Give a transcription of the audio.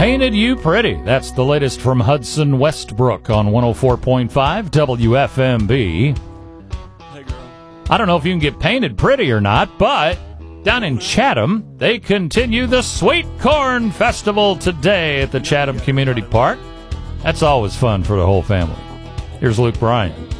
Painted You Pretty. That's the latest from Hudson Westbrook on 104.5 WFMB. Hey, girl. I don't know if you can get painted pretty or not, but down in Chatham, they continue the Sweet Corn Festival today at the Chatham Community Park. That's always fun for the whole family. Here's Luke Bryan.